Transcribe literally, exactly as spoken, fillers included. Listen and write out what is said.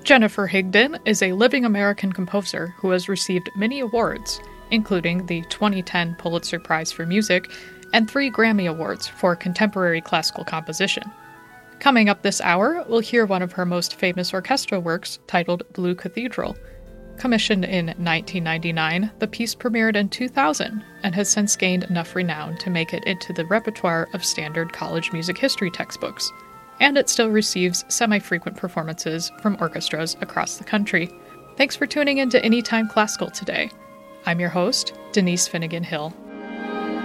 Jennifer Higdon is a living American composer who has received many awards, including the twenty ten Pulitzer Prize for Music and three Grammy Awards for contemporary classical composition. Coming up this hour, we'll hear one of her most famous orchestral works titled Blue Cathedral. Commissioned in nineteen ninety-nine, the piece premiered in two thousand and has since gained enough renown to make it into the repertoire of standard college music history textbooks, and it still receives semi-frequent performances from orchestras across the country. Thanks for tuning in to Anytime Classical today. I'm your host, Denise Finnegan Hill.